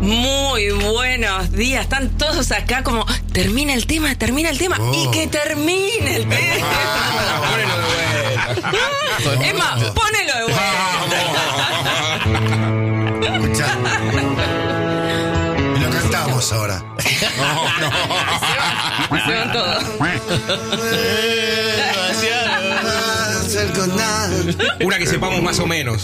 Muy buenos días. Están todos acá como, termina el tema. Y que termine el tema. Ponelo de vuelta. Es más, ponelo de vuelta. Escuchá. Y lo cantamos ahora. Se van todos. Una que sepamos más o menos.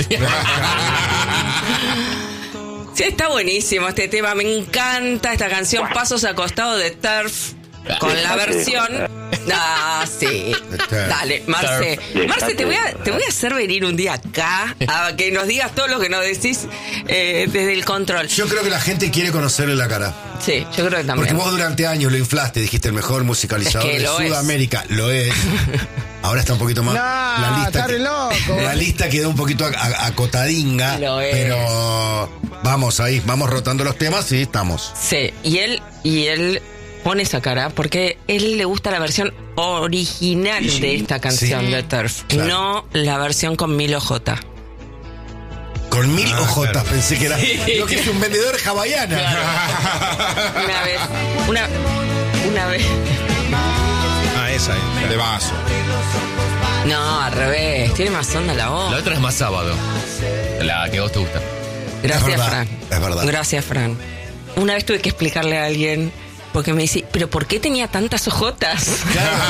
Sí, está buenísimo este tema. Me encanta esta canción, Pasos al costado de Turf. Con la versión. Ah, sí. Dale, Marce. Marce, te voy a hacer venir un día acá a que nos digas todo lo que nos decís desde el control. Yo creo que la gente quiere conocerle la cara. Sí, yo creo que también. Porque vos durante años lo inflaste, dijiste el mejor musicalizador de Sudamérica. Lo es. Ahora está un poquito más. La lista quedó un poquito acotadinga. Lo es. Pero vamos ahí, vamos rotando los temas y estamos. Sí, y él pone esa cara porque él le gusta la versión original de esta canción de Turf, claro. No la versión con 1000 OJ. Con 1000 OJ, claro. Pensé que era lo que es un vendedor hawaiana. Claro. Una vez. Ah, esa es, de vaso. No, al revés, tiene más onda la voz. La otra es más sábado, la que a vos te gusta. Gracias, Fran. Es verdad. Gracias, Fran. Una vez tuve que explicarle a alguien, porque me dice, ¿pero por qué tenía tantas ojotas?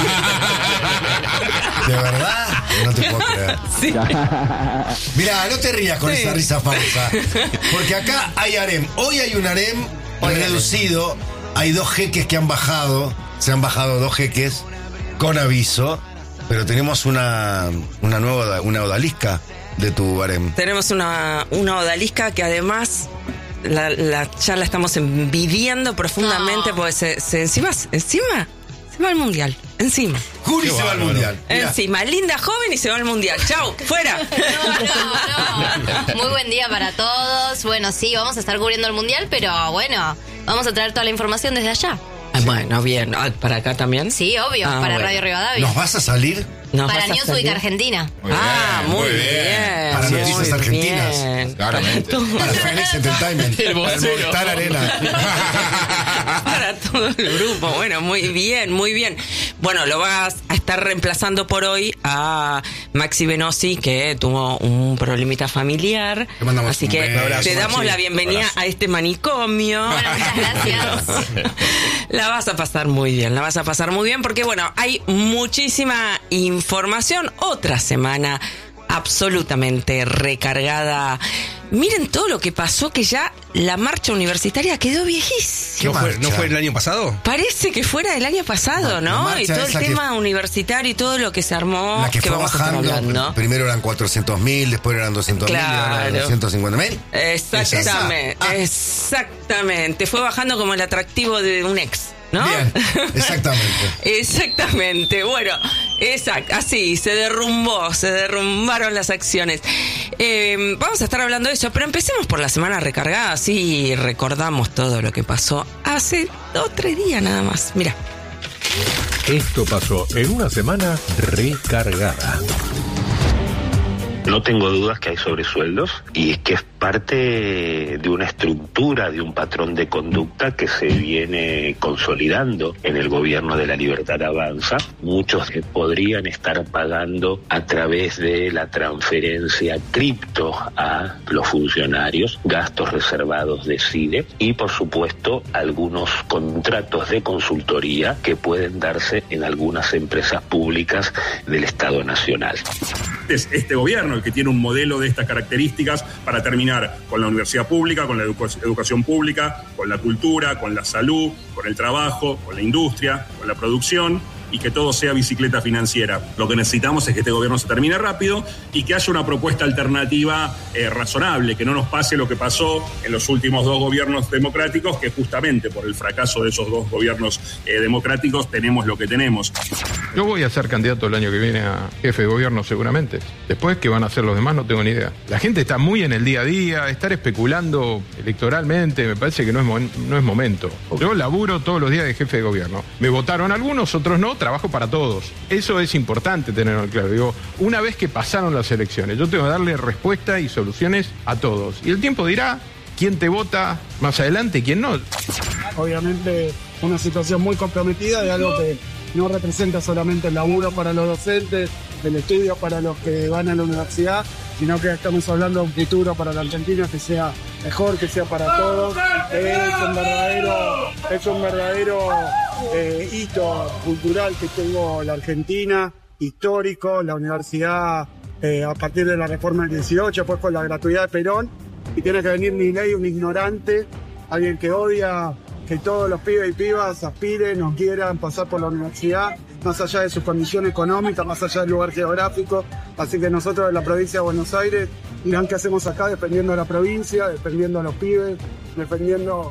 ¿De verdad? No te puedo creer. Sí. Mirá, no te rías con esa risa falsa. Porque acá hay harem. Hoy hay un harem reducido. Hay 2 jeques que han bajado. Se han bajado 2 jeques con aviso. Pero tenemos una odalisca de tu harem. Tenemos una odalisca que además ya la estamos envidiando profundamente porque se encima se va al mundial. Encima. Juli se va al mundial. Mirá. Encima, linda joven y se va al mundial. Chau, fuera. No. Muy buen día para todos. Bueno, sí, vamos a estar cubriendo el mundial, pero bueno, vamos a traer toda la información desde allá. Bueno, bien. ¿Para acá también? Sí, obvio, para bueno. Radio Rivadavia. ¿Nos vas a salir? Para Newsweek Argentina. Muy bien. Para Noticias Argentinas. Claramente. Para Phoenix Entertainment. El vocero. Movistar Arena. Para todo el grupo. Bueno, muy bien. Bueno, lo vas a estar reemplazando por hoy a Maxi Venosi, que tuvo un problemita familiar. Así que te damos la bienvenida a este manicomio. Bueno, muchas gracias. La vas a pasar muy bien porque, bueno, hay muchísima información. Otra semana absolutamente recargada. Miren todo lo que pasó, que ya la marcha universitaria quedó viejísima. ¿No fue el año pasado? Parece que fuera del año pasado, ¿no? Y todo el tema universitario y todo lo que se armó, la que fue vamos a estar hablando. Primero eran 400.000, después eran 200.000, claro. 250.000. Exactamente. Fue bajando como el atractivo de un ex, ¿no? Bien, exactamente. Exactamente. Bueno, así se derrumbaron las acciones. Vamos a estar hablando de eso, pero empecemos por la semana recargada, así recordamos todo lo que pasó hace 2 o 3 días nada más. Mira. Esto pasó en una semana recargada. No tengo dudas que hay sobresueldos y es que es parte de una estructura, de un patrón de conducta que se viene consolidando en el gobierno de la Libertad Avanza. Muchos que podrían estar pagando a través de la transferencia cripto a los funcionarios, gastos reservados de CIDE y por supuesto algunos contratos de consultoría que pueden darse en algunas empresas públicas del Estado Nacional. Es este gobierno el que tiene un modelo de estas características para terminar con la universidad pública, con la educación pública, con la cultura, con la salud, con el trabajo, con la industria, con la producción, y que todo sea bicicleta financiera. Lo que necesitamos es que este gobierno se termine rápido y que haya una propuesta alternativa razonable, que no nos pase lo que pasó en los últimos 2 gobiernos democráticos, que justamente por el fracaso de esos 2 gobiernos democráticos tenemos lo que tenemos. Yo voy a ser candidato el año que viene a jefe de gobierno seguramente. Después, ¿qué van a hacer los demás? No tengo ni idea. La gente está muy en el día a día, estar especulando electoralmente me parece que no es momento. Yo laburo todos los días de jefe de gobierno. Me votaron algunos, otros no, trabajo para todos. Eso es importante tenerlo claro. Digo, una vez que pasaron las elecciones, yo tengo que darle respuesta y soluciones a todos. Y el tiempo dirá quién te vota más adelante y quién no. Obviamente una situación muy comprometida de algo que no representa solamente el laburo para los docentes, el estudio para los que van a la universidad, sino que estamos hablando de un futuro para la Argentina que sea mejor, que sea para todos. Es un verdadero hito cultural que tengo la Argentina, histórico, la universidad a partir de la reforma del 18, después con la gratuidad de Perón, y tiene que venir Milei, un ignorante, alguien que odia que todos los pibes y pibas aspiren o quieran pasar por la universidad, más allá de su condición económica, más allá del lugar geográfico. Así que nosotros de la provincia de Buenos Aires dirán qué hacemos acá, defendiendo a la provincia, defendiendo a los pibes, defendiendo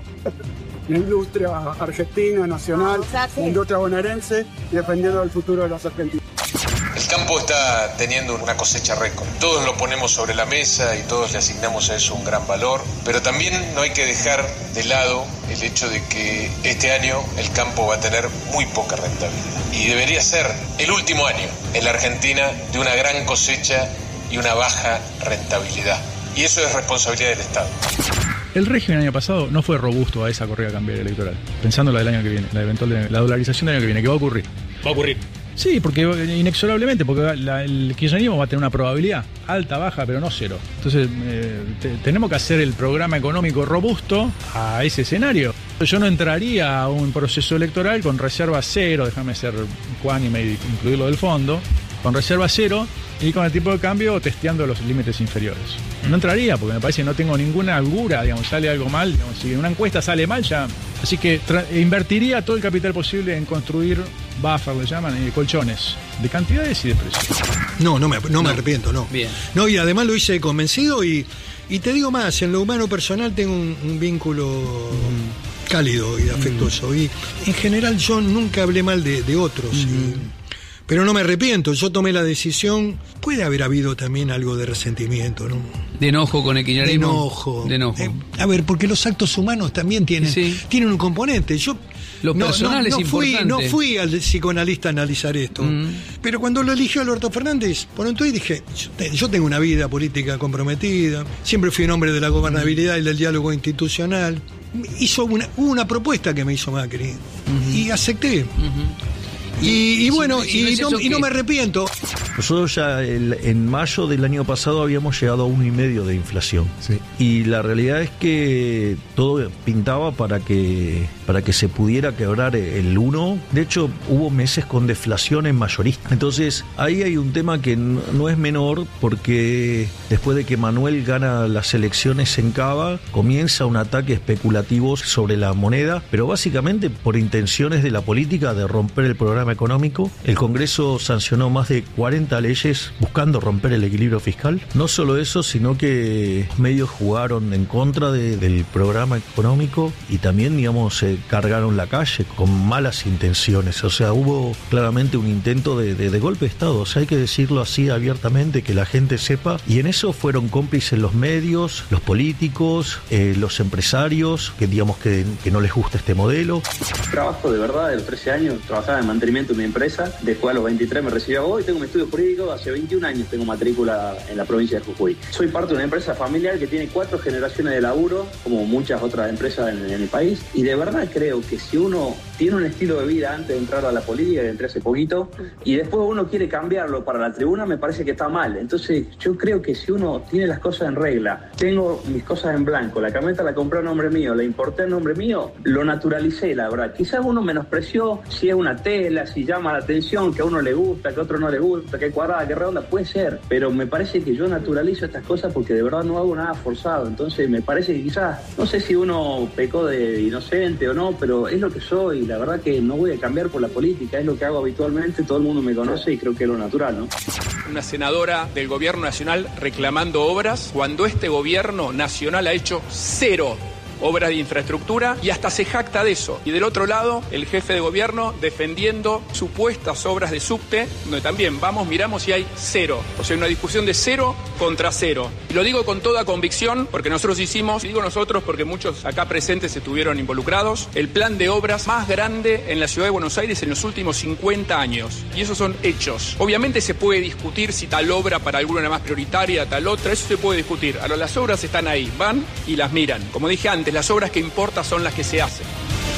la industria argentina, nacional, la industria bonaerense y defendiendo el futuro de los argentinos. El campo está teniendo una cosecha récord. Todos lo ponemos sobre la mesa y todos le asignamos a eso un gran valor, pero también no hay que dejar de lado el hecho de que este año el campo va a tener muy poca rentabilidad. Y debería ser el último año en la Argentina de una gran cosecha y una baja rentabilidad. Y eso es responsabilidad del Estado. El régimen el año pasado no fue robusto a esa corrida cambiaria electoral. Pensando la del año que viene, la dolarización del año que viene, ¿qué va a ocurrir? Va a ocurrir. Sí, porque inexorablemente, porque el kirchnerismo va a tener una probabilidad alta, baja, pero no cero. Entonces, tenemos que hacer el programa económico robusto a ese escenario. Yo no entraría a un proceso electoral con reserva cero, déjame ser cuánime y incluirlo del fondo, con reserva cero y con el tipo de cambio testeando los límites inferiores. No entraría, porque me parece que no tengo ninguna holgura, digamos, sale algo mal, digamos, si una encuesta sale mal ya. Así que invertiría todo el capital posible en construir buffer, le llaman, colchones de cantidades y de precios. No me arrepiento, no. Bien. No, y además lo hice convencido y te digo más, en lo humano personal tengo un vínculo cálido y afectuoso. Y en general yo nunca hablé mal de otros. Pero no me arrepiento, yo tomé la decisión. Puede haber habido también algo de resentimiento, ¿no? De enojo con el kirchnerismo. De enojo. A ver, porque los actos humanos también tienen un componente. Yo lo personal es importante. No fui al psicoanalista a analizar esto. Pero cuando lo eligió Alberto Fernández, por un tuit dije, yo tengo una vida política comprometida, siempre fui un hombre de la gobernabilidad y del diálogo institucional. Hubo una propuesta que me hizo Macri y acepté. Y bueno, no me arrepiento. Nosotros ya en mayo del año pasado habíamos llegado a 1,5 de inflación. Sí. Y la realidad es que todo pintaba para que se pudiera quebrar el 1. De hecho, hubo meses con deflación en mayorista. Entonces, ahí hay un tema que no es menor, porque después de que Manuel gana las elecciones en Cava, comienza un ataque especulativo sobre la moneda, pero básicamente por intenciones de la política de romper el programa económico. El Congreso sancionó más de 40 leyes buscando romper el equilibrio fiscal. No solo eso, sino que medios jugaron en contra del programa económico y también, digamos, cargaron la calle con malas intenciones. O sea, hubo claramente un intento de golpe de Estado. O sea, hay que decirlo así abiertamente, que la gente sepa. Y en eso fueron cómplices los medios, los políticos, los empresarios, que digamos que no les gusta este modelo. Trabajo de verdad, de los 13 años, trabajaba en mantenimiento de mi empresa. Después a los 23 me recibí abogado y tengo un estudio jurídico. Hace 21 años tengo matrícula en la provincia de Jujuy. Soy parte de una empresa familiar que tiene 4 generaciones de laburo, como muchas otras empresas en el país. Y de verdad creo que si uno tiene un estilo de vida antes de entrar a la política, que entré hace poquito, y después uno quiere cambiarlo para la tribuna, me parece que está mal. Entonces yo creo que si uno tiene las cosas en regla, tengo mis cosas en blanco, la camioneta la compré a nombre mío, la importé a nombre mío, lo naturalicé, la verdad. Quizás uno menospreció si es una tela, si llama la atención, que a uno le gusta, que a otro no le gusta, que es cuadrada, que es redonda, puede ser, pero me parece que yo naturalizo estas cosas porque de verdad no hago nada forzado. Entonces me parece que quizás, no sé si uno pecó de inocente o no, pero es lo que soy. La verdad que no voy a cambiar por la política, es lo que hago habitualmente, todo el mundo me conoce y creo que es lo natural, ¿no? Una senadora del gobierno nacional reclamando obras cuando este gobierno nacional ha hecho 0 obras de infraestructura y hasta se jacta de eso. Y del otro lado, el jefe de gobierno defendiendo supuestas obras de subte, donde también miramos y hay cero. O sea, una discusión de 0 contra 0. Y lo digo con toda convicción porque nosotros hicimos, y digo nosotros porque muchos acá presentes estuvieron involucrados, el plan de obras más grande en la ciudad de Buenos Aires en los últimos 50 años. Y esos son hechos. Obviamente se puede discutir si tal obra para alguna era más prioritaria, tal otra, eso se puede discutir. Ahora las obras están ahí, van y las miran. Como dije antes, las obras que importan son las que se hacen.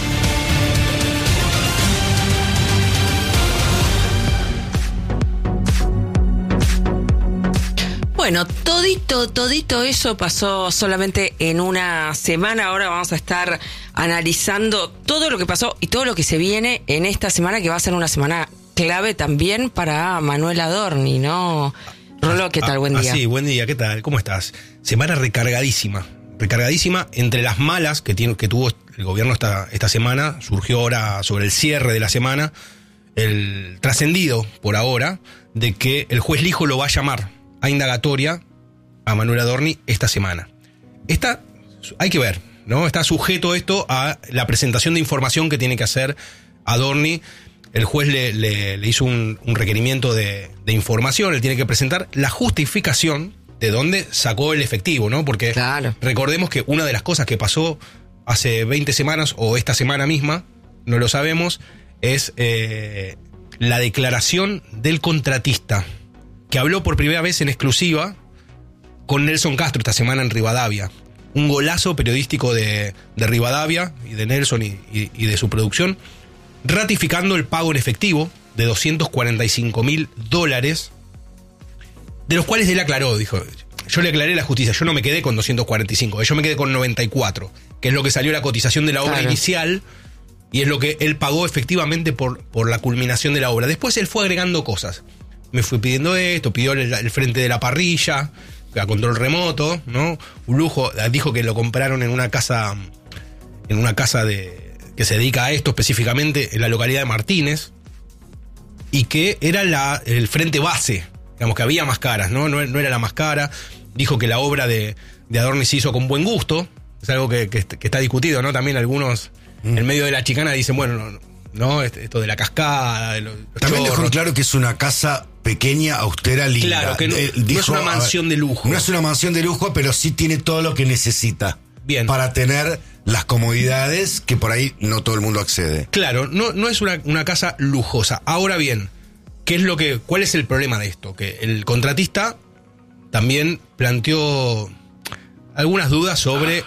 Bueno, todito eso pasó solamente en una semana. Ahora vamos a estar analizando todo lo que pasó y todo lo que se viene en esta semana, que va a ser una semana clave también para Manuel Adorni, ¿no? Rolo, ¿qué tal? Buen día. Sí, buen día, ¿qué tal? ¿Cómo estás? Semana recargadísima entre las malas que tuvo el gobierno esta semana. Surgió ahora sobre el cierre de la semana el trascendido por ahora de que el juez Lijo lo va a llamar a indagatoria a Manuel Adorni esta semana. Hay que ver, ¿no? Está sujeto esto a la presentación de información que tiene que hacer Adorni. El juez le hizo un requerimiento de información. Él tiene que presentar la justificación de dónde sacó el efectivo, ¿no? Porque recordemos que una de las cosas que pasó hace 20 semanas o esta semana misma, no lo sabemos, es la declaración del contratista, que habló por primera vez en exclusiva con Nelson Castro esta semana en Rivadavia. Un golazo periodístico de Rivadavia y de Nelson y de su producción, ratificando el pago en efectivo de $245.000, de los cuales él aclaró, dijo, yo le aclaré a la justicia, yo no me quedé con 245, yo me quedé con 94, que es lo que salió la cotización de la obra inicial, y es lo que él pagó efectivamente por la culminación de la obra. Después él fue agregando cosas. Me fui pidiendo esto, pidió el frente de la parrilla, a control remoto, ¿no? Un lujo, dijo que lo compraron en una casa que se dedica a esto específicamente en la localidad de Martínez, y que era el frente base, digamos que había más caras, ¿no? No era la más cara. Dijo que la obra de Adorni se hizo con buen gusto, es algo que está discutido, ¿no? También algunos en medio de la chicana dicen, bueno, no, esto de la cascada, de los también chorros. dejó claro que es una casa pequeña, austera, linda. Claro, que no es una mansión de lujo. No es una mansión de lujo, pero sí tiene todo lo que necesita. Bien. Para tener las comodidades que por ahí no todo el mundo accede. Claro, no es una casa lujosa. Ahora bien, ¿cuál es el problema de esto? Que el contratista también planteó algunas dudas sobre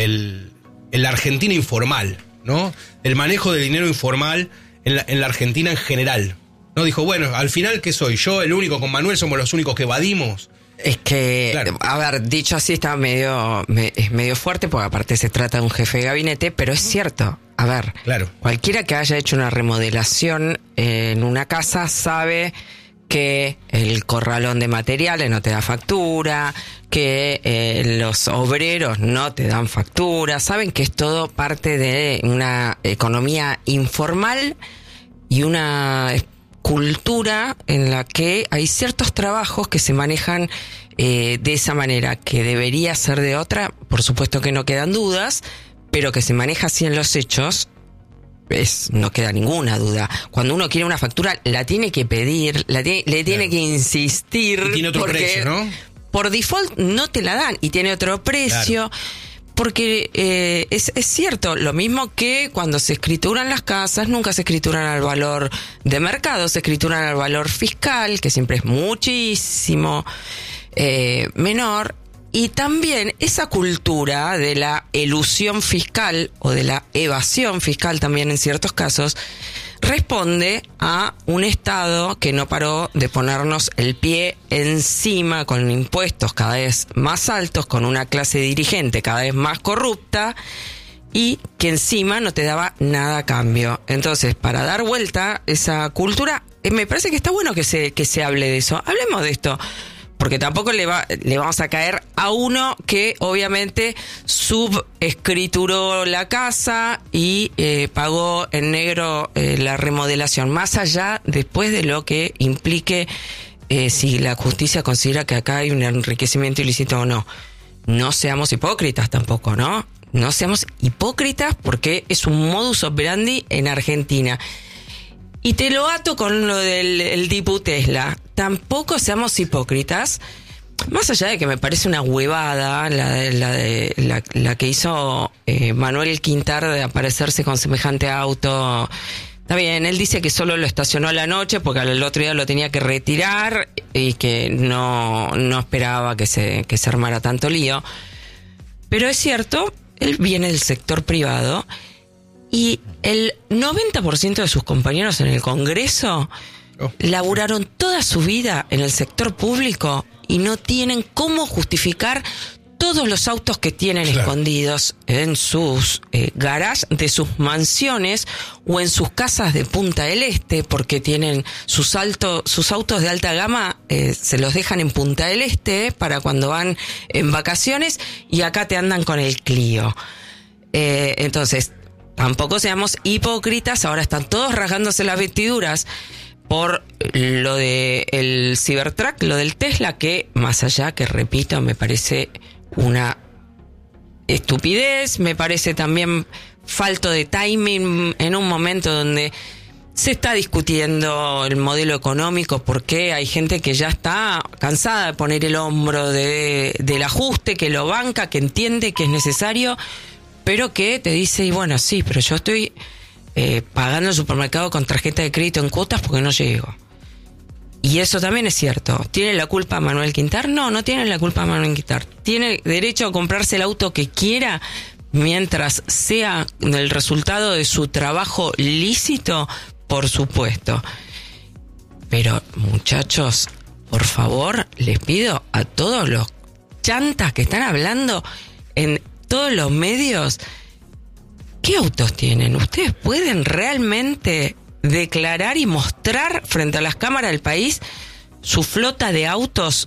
la Argentina informal, ¿no? El manejo de dinero informal en la Argentina en general. No, dijo, bueno, al final, ¿qué soy? ¿Yo, el único, con Manuel, somos los únicos que evadimos? Es que, claro. A ver, dicho así es medio fuerte, porque aparte se trata de un jefe de gabinete, pero es cierto. A ver, claro. Cualquiera que haya hecho una remodelación en una casa sabe que el corralón de materiales no te da factura, que los obreros no te dan factura, saben que es todo parte de una economía informal y una cultura en la que hay ciertos trabajos que se manejan de esa manera, que debería ser de otra, por supuesto que no quedan dudas, pero que se maneja así en los hechos, no queda ninguna duda. Cuando uno quiere una factura, la tiene que pedir, le tiene que insistir. Y tiene otro precio, ¿no? Por default no te la dan y tiene otro precio. Claro. Porque es cierto, lo mismo que cuando se escrituran las casas, nunca se escrituran al valor de mercado, se escrituran al valor fiscal, que siempre es muchísimo menor. Y también esa cultura de la elusión fiscal o de la evasión fiscal también en ciertos casos responde a un Estado que no paró de ponernos el pie encima con impuestos cada vez más altos, con una clase dirigente cada vez más corrupta y que encima no te daba nada a cambio. Entonces, para dar vuelta esa cultura, me parece que está bueno que se hable de eso. Hablemos de esto. Porque tampoco le vamos a caer a uno que obviamente subescrituró la casa y pagó en negro la remodelación. Más allá, después de lo que implique si la justicia considera que acá hay un enriquecimiento ilícito o no. No seamos hipócritas tampoco, ¿no? no seamos hipócritas porque es un modus operandi en Argentina. Y te lo ato con lo del Diputesla. Tampoco seamos hipócritas. Más allá de que me parece una huevada la que hizo Manuel Quintar de aparecerse con semejante auto. Está bien, él dice que solo lo estacionó a la noche porque al otro día lo tenía que retirar y que no esperaba que se armara tanto lío. Pero es cierto, él viene del sector privado y el 90% de sus compañeros en el Congreso laburaron toda su vida en el sector público y no tienen cómo justificar todos los autos que tienen escondidos en sus garages de sus mansiones o en sus casas de Punta del Este, porque tienen sus autos de alta gama, se los dejan en Punta del Este para cuando van en vacaciones, y acá te andan con el Clio. Entonces, tampoco seamos hipócritas. Ahora están todos rasgándose las vestiduras por lo de el Cybertruck, lo del Tesla, que más allá, que repito, me parece una estupidez, me parece también falto de timing en un momento donde se está discutiendo el modelo económico, porque hay gente que ya está cansada de poner el hombro del ajuste, que lo banca, que entiende que es necesario, pero que te dice, y bueno, sí, pero yo estoy pagando el supermercado con tarjeta de crédito en cuotas porque no llego. Y eso también es cierto. ¿Tiene la culpa Manuel Quintar? No tiene la culpa Manuel Quintar. Tiene derecho a comprarse el auto que quiera mientras sea el resultado de su trabajo lícito, por supuesto. Pero, muchachos, por favor, les pido a todos los chantas que están hablando en todos los medios, ¿qué autos tienen? ¿Ustedes pueden realmente declarar y mostrar frente a las cámaras del país su flota de autos,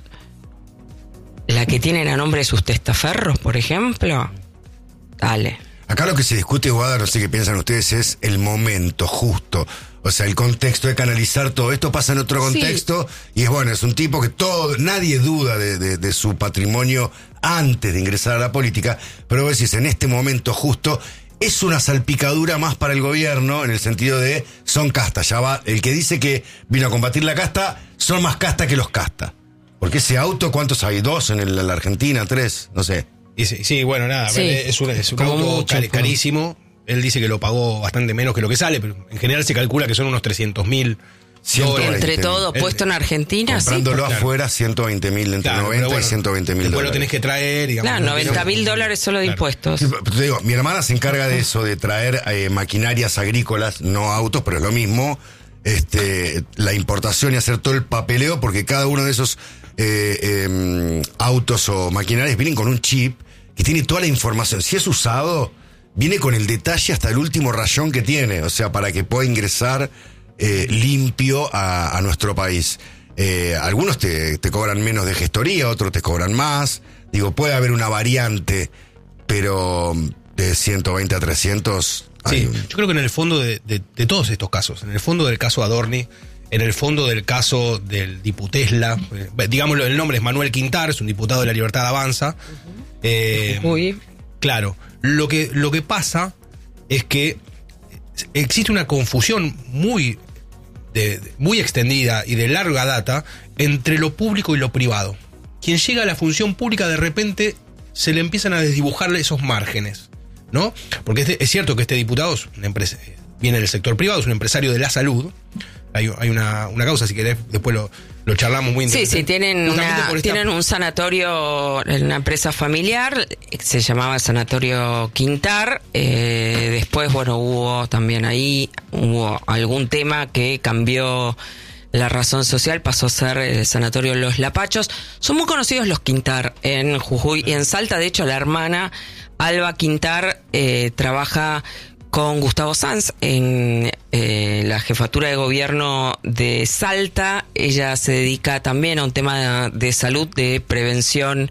la que tienen a nombre de sus testaferros, por ejemplo? Dale. Acá lo que se discute, Guada, no sé qué piensan ustedes, es el momento justo. O sea, el contexto de canalizar todo esto pasa en otro contexto, sí. Y es bueno, es un tipo que nadie duda de su patrimonio antes de ingresar a la política, pero vos decís, en este momento justo es una salpicadura más para el gobierno, en el sentido de son castas. Ya va, el que dice que vino a combatir la casta, son más castas que los castas. Porque ese auto, ¿cuántos hay? ¿2 en la Argentina? ¿3? No sé. Y sí, bueno, nada, sí. Es un auto mucho, carísimo. Él dice que lo pagó bastante menos que lo que sale, pero en general se calcula que son unos 300.000 dólares. Entre todo, puesto en Argentina, comprándolo sí. afuera, 120.000, entre 90 y 120.000 dólares. Después lo tenés que traer, digamos. Claro, $90.000 solo de impuestos. Sí, te digo, mi hermana se encarga de eso, de traer maquinarias agrícolas, no autos, pero es lo mismo. La importación y hacer todo el papeleo, porque cada uno de esos autos o maquinarias vienen con un chip que tiene toda la información. Si es usado, viene con el detalle hasta el último rayón que tiene, o sea, para que pueda ingresar limpio a nuestro país. Algunos te cobran menos de gestoría, otros te cobran más. Digo, puede haber una variante, pero de 120 a 300... Sí, yo creo que en el fondo de todos estos casos, en el fondo del caso Adorni, en el fondo del caso del Diputesla, digámoslo, el nombre es Manuel Quintar, es un diputado de La Libertad Avanza. Claro, lo que pasa es que existe una confusión muy extendida y de larga data entre lo público y lo privado. Quien llega a la función pública, de repente se le empiezan a desdibujar esos márgenes, ¿no? Porque es cierto que este diputado es una empresa, viene del sector privado, es un empresario de la salud. Hay una causa, si querés, después lo charlamos muy interesante. Sí, tienen un sanatorio en una empresa familiar, se llamaba Sanatorio Quintar. Después, bueno, hubo algún tema que cambió la razón social, pasó a ser el Sanatorio Los Lapachos. Son muy conocidos los Quintar en Jujuy y en Salta. De hecho, la hermana Alba Quintar trabaja con Gustavo Sanz en la jefatura de gobierno de Salta. Ella se dedica también a un tema de salud, de prevención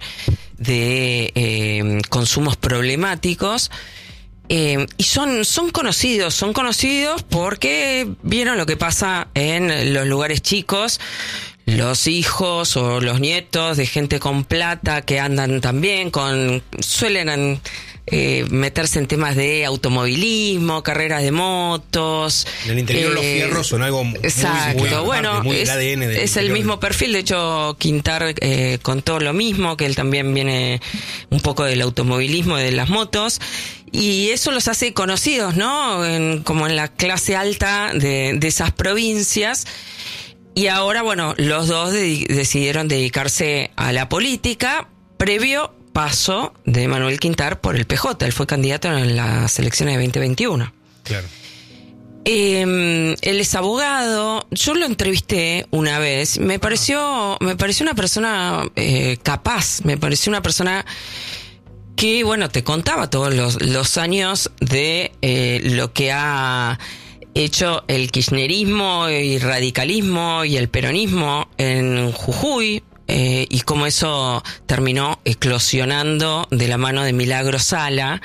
de consumos problemáticos. Y son conocidos porque vieron lo que pasa en los lugares chicos. Los hijos o los nietos de gente con plata que andan también suelen meterse en temas de automovilismo, carreras de motos. En el interior los fierros son algo muy, exacto, bueno, muy el ADN del es el mismo perfil. De hecho, Quintar contó lo mismo, que él también viene un poco del automovilismo, de las motos. Y eso los hace conocidos, ¿no? Como en la clase alta de esas provincias. Y ahora, bueno, los dos decidieron dedicarse a la política, previo paso de Manuel Quintar por el PJ. Él fue candidato en las elecciones de 2021. Claro. Él es abogado. Yo lo entrevisté una vez. Me pareció una persona capaz. Me pareció una persona que, bueno, te contaba todos los años de lo que ha hecho el kirchnerismo y radicalismo y el peronismo en Jujuy, y cómo eso terminó eclosionando de la mano de Milagro Sala.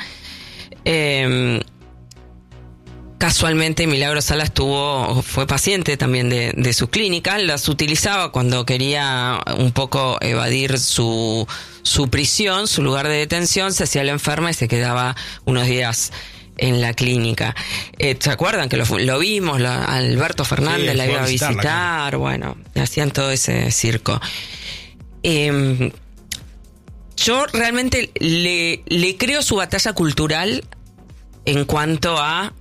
Casualmente Milagro Sala fue paciente también de su clínica, las utilizaba cuando quería un poco evadir su prisión, su lugar de detención, se hacía la enferma y se quedaba unos días en la clínica. ¿Se acuerdan que lo vimos? Alberto Fernández la iba a visitar, bueno, hacían todo ese circo. Yo realmente le creo su batalla cultural en cuanto a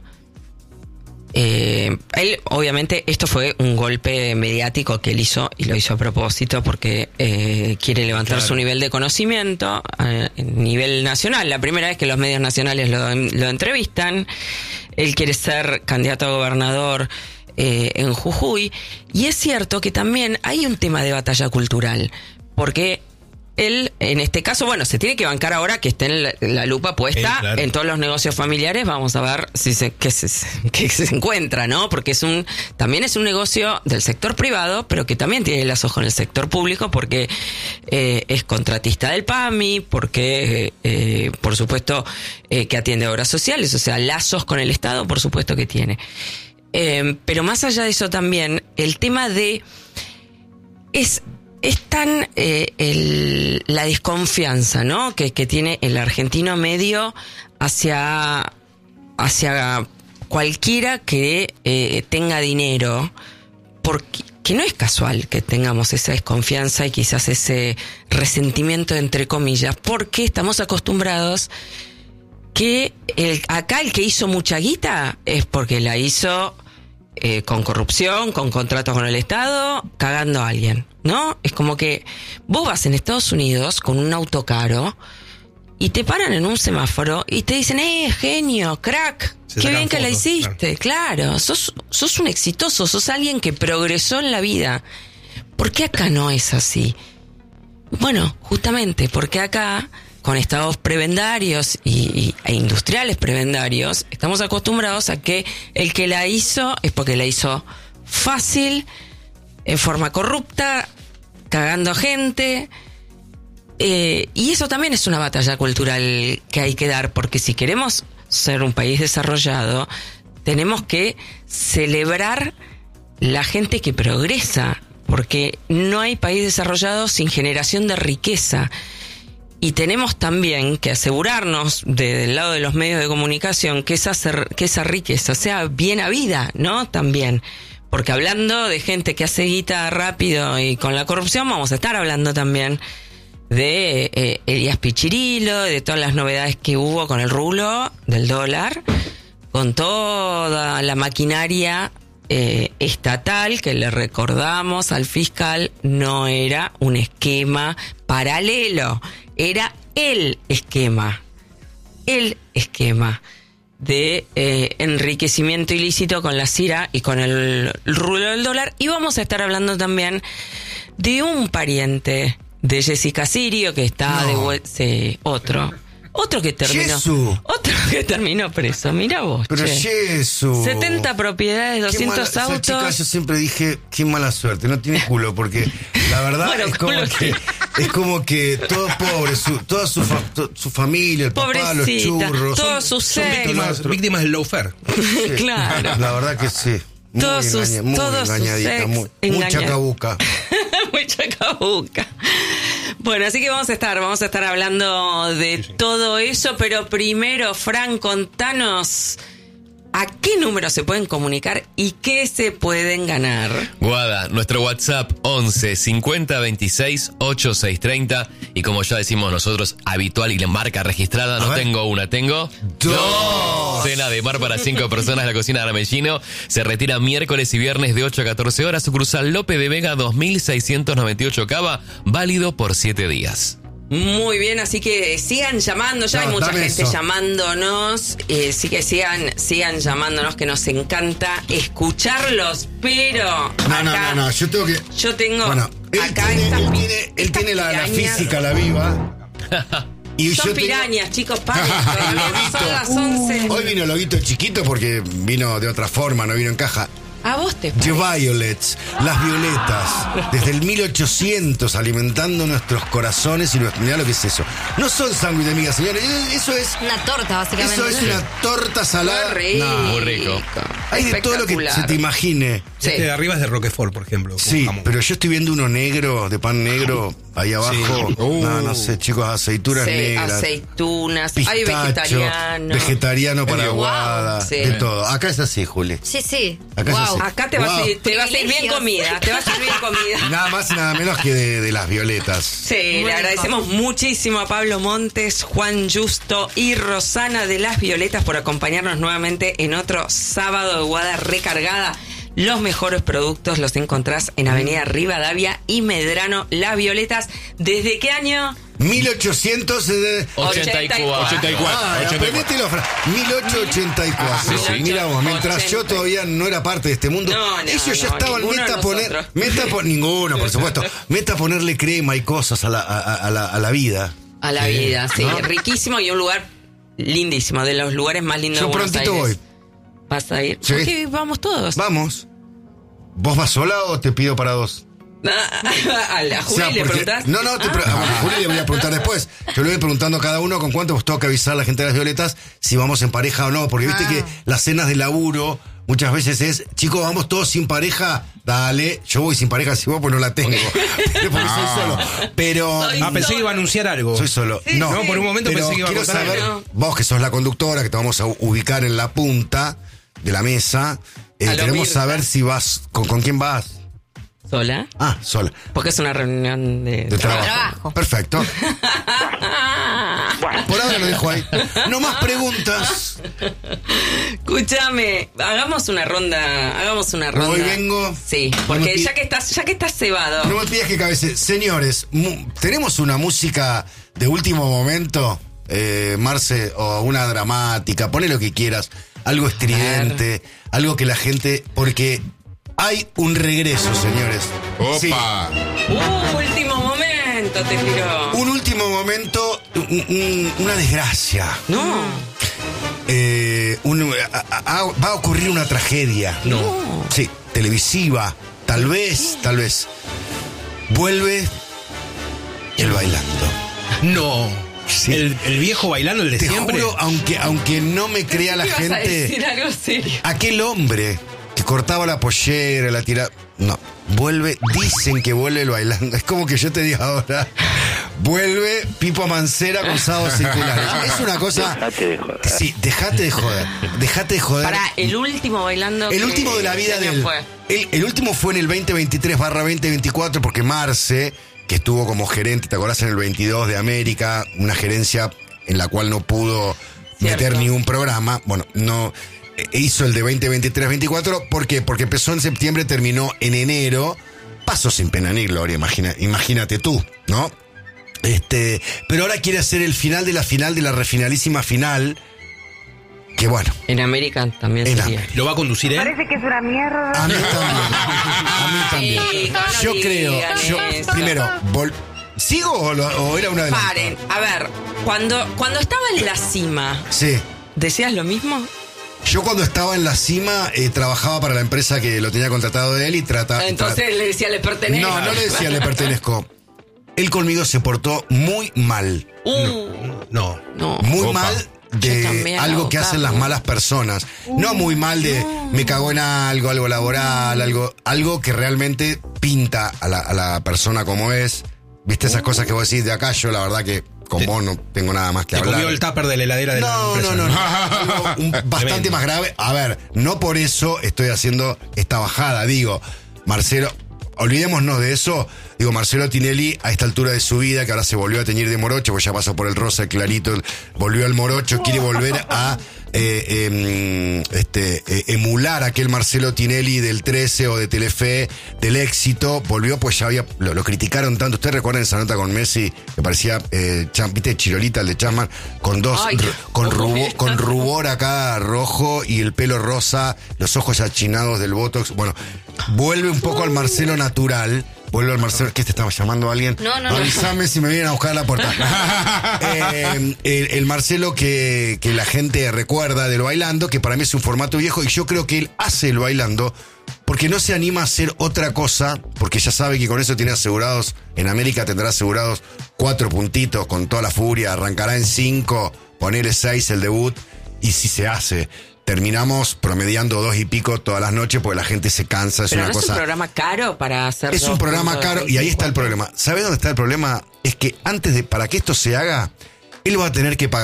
él, obviamente, esto fue un golpe mediático que él hizo, y lo hizo a propósito porque quiere levantar su nivel de conocimiento a nivel nacional. La primera vez que los medios nacionales lo entrevistan. Él quiere ser candidato a gobernador en Jujuy, y es cierto que también hay un tema de batalla cultural, porque él, en este caso, bueno, se tiene que bancar ahora que esté en la lupa puesta en todos los negocios familiares. Vamos a ver qué se encuentra, ¿no? Porque también es un negocio del sector privado, pero que también tiene lazos con el sector público, porque es contratista del PAMI, porque, por supuesto, que atiende obras sociales, o sea, lazos con el Estado, por supuesto que tiene. Pero más allá de eso también, el tema de... Es tan la desconfianza, ¿no? que tiene el argentino medio hacia cualquiera que tenga dinero, porque que no es casual que tengamos esa desconfianza y quizás ese resentimiento, entre comillas, porque estamos acostumbrados que acá el que hizo mucha guita es porque la hizo con corrupción, con contratos con el Estado, cagando a alguien, ¿no? Es como que vos vas en Estados Unidos con un auto caro y te paran en un semáforo y te dicen, genio, crack, qué bien que la hiciste. Claro, sos un exitoso, sos alguien que progresó en la vida. ¿Por qué acá no es así? Bueno, justamente porque acá, con estados prebendarios e industriales prebendarios, estamos acostumbrados a que el que la hizo es porque la hizo fácil, en forma corrupta, cagando a gente. Y eso también es una batalla cultural que hay que dar, porque si queremos ser un país desarrollado, tenemos que celebrar la gente que progresa, porque no hay país desarrollado sin generación de riqueza. Y tenemos también que asegurarnos del lado de los medios de comunicación que esa riqueza sea bien habida, ¿no? También. Porque hablando de gente que hace guita rápido y con la corrupción, vamos a estar hablando también de Elías Pichirilo, de todas las novedades que hubo con el rublo del dólar, con toda la maquinaria estatal, que le recordamos al fiscal, no era un esquema paralelo, era el esquema de enriquecimiento ilícito con la CIRA y con el rublo del dólar. Y vamos a estar hablando también de un pariente de Jessica Sirio que está otro que terminó preso. Mira vos. Pero Jesús, 70 propiedades, 200 autos. Esa chica, yo siempre dije, qué mala suerte, no tiene culo, porque la verdad bueno, es como que todos pobres, toda su familia, el papá, los churros, todos sus víctimas del lawfare. Sí, claro. La verdad que sí. Muy engañadita, muy chacabuca. Muy chacabuca. Bueno, así que vamos a estar hablando de todo eso, pero primero, Fran, contanos ¿a qué número se pueden comunicar y qué se pueden ganar? Guada, nuestro WhatsApp 11 50 26 8630 y como ya decimos nosotros, habitual y la marca registrada, no tengo una, tengo dos. Cena de mar para 5 personas, la cocina de Armellino se retira miércoles y viernes de 8 a 14 horas, sucursal Lope de Vega 2698 Cava, válido por 7 días. Muy bien, así que sigan llamando, ya hay mucha gente llamándonos, sí que sigan llamándonos, que nos encanta escucharlos, pero No, yo tengo bueno, acá él tiene la física, la viva. Y son pirañas, chicos, paren, son las 11. Hoy vino Loguito chiquito porque vino de otra forma, no vino en caja. A vos te The Violets, las violetas, desde el 1800 alimentando nuestros corazones y mirá lo que es eso. No son sándwiches de miga, señores, eso es una torta, básicamente. Eso es una torta salada. Muy rico. Hay de todo lo que se te imagine. Sí. Este de arriba es de Roquefort, por ejemplo. Sí, pero yo estoy viendo uno negro, de pan negro, ahí abajo. Sí. No sé, chicos, aceitunas negras. Aceitunas, pistacho, hay vegetariano para aguada, de todo. Acá es así, Juli. Sí. Acá es así. Acá te va a ir bien comida, Nada más y nada menos que de las violetas. Sí, le agradecemos muchísimo a Pablo Montes, Juan Justo y Rosana de las Violetas por acompañarnos nuevamente en otro sábado de Guada recargada. Los mejores productos los encontrás en Avenida Rivadavia y Medrano. Las Violetas, ¿desde qué año? 1884. Aprendetelo, 1884. Mira vos, mientras yo todavía no era parte de este mundo, ellos ya estaban ninguno, por supuesto, meta a ponerle crema y cosas a la vida. A la vida, sí. ¿No? Riquísimo y un lugar lindísimo, de los lugares más lindos de Buenos Aires. Yo prontito voy. ¿Vas a ir? Sí. ¿Por qué vamos todos? Vamos. ¿Vos vas sola o te pido para dos? A la Juli le preguntás. No, a Juli le voy a preguntar después. Yo le voy preguntando a cada uno con cuánto, pues tengo que avisar a la gente de las Violetas si vamos en pareja o no, porque viste que las cenas de laburo muchas veces es, chicos, vamos todos sin pareja, dale, yo voy sin pareja, si vos pues no la tengo, porque soy solo. Pero pensé que iba a anunciar algo. Soy solo. Sí, no, por un momento pensé que iba a contar algo. Quiero saber, vos que sos la conductora, que te vamos a ubicar en la punta de la mesa, queremos saber si vas, ¿con quién vas? ¿Sola? Sola. Porque es una reunión de trabajo. Perfecto. Por ahora lo dejo ahí. No más preguntas. Escúchame, hagamos una ronda. Hoy vengo. Sí, porque ya que estás cebado. No me pidas que cabece. Señores, tenemos una música de último momento, Marce, o una dramática, poné lo que quieras. Algo estridente, algo que la gente. Porque hay un regreso, señores. ¡Opa! Sí. Último momento, te tiró. Un último momento, una desgracia. No. Va a ocurrir una tragedia. No. Sí, televisiva. Tal vez. Vuelve el bailando. No. Sí. El viejo bailando, el de siempre. Te juro, aunque no me crea la gente. A decir algo serio. Aquel hombre que cortaba la pollera, la tiraba. No, dicen que vuelve el bailando. Es como que yo te diga ahora, vuelve Pipo Mancera con sábados circulares. Es una cosa. Dejate de joder. Sí, dejate de joder. Para el último bailando. El último de la vida de él. El último fue en el 2023/2024, porque Marce, que estuvo como gerente, ¿te acordás? En el 22 de América, una gerencia en la cual no pudo meter ni un programa. Bueno, no. Hizo el de 2023-24, ¿por qué? Porque empezó en septiembre, terminó en enero, pasó sin pena ni gloria, imagínate tú, ¿no? Pero ahora quiere hacer el final de la refinalísima final, que bueno. En América también sería. ¿Lo va a conducir él? Parece que es una mierda. A mí también. Sí, yo creo, primero, ¿sigo o era una de las? Paren, a ver, cuando estaba en la cima, sí. ¿decías lo mismo? Yo cuando estaba en la cima trabajaba para la empresa que lo tenía contratado de él y trataba. Entonces le decía le pertenezco. No le decía le pertenezco. Él conmigo se portó muy mal. No. Muy mal de algo que hacen las malas personas. No muy mal de me cagó en algo laboral, algo que realmente pinta a la persona como es. ¿Viste esas cosas que vos decís de acá? Yo la verdad que con vos no tengo nada más que hablar. Te comió el tupper de la heladera de la empresa. No. Bastante más grave. A ver, no por eso estoy haciendo esta bajada. Digo, Marcelo, olvidémonos de eso. Digo, Marcelo Tinelli, a esta altura de su vida, que ahora se volvió a teñir de morocho, pues ya pasó por el rosa, el clarito, volvió al morocho, quiere volver a emular aquel Marcelo Tinelli del 13 o de Telefe, del Éxito. Volvió, pues ya había, lo criticaron tanto. ¿Ustedes recuerdan esa nota con Messi? Que parecía, ¿viste? Chirolita, el de Chapman, con con rubor acá rojo y el pelo rosa, los ojos achinados del Botox. Bueno, vuelve un poco al Marcelo natural. Vuelvo al Marcelo. ¿Qué te estaba llamando alguien? No. Avísame si me vienen a buscar a la puerta. El Marcelo que la gente recuerda del Bailando, que para mí es un formato viejo, y yo creo que él hace el Bailando porque no se anima a hacer otra cosa, porque ya sabe que con eso tiene asegurados, en América tendrá asegurados 4 puntitos con toda la furia, arrancará en 5, ponerle 6 el debut, y si se hace. Terminamos promediando 2 y pico todas las noches porque la gente se cansa. Pero no es un programa caro para hacer. Es un programa caro y ahí está el problema. ¿Sabés dónde está el problema? Es que para que esto se haga, él va a tener que pagar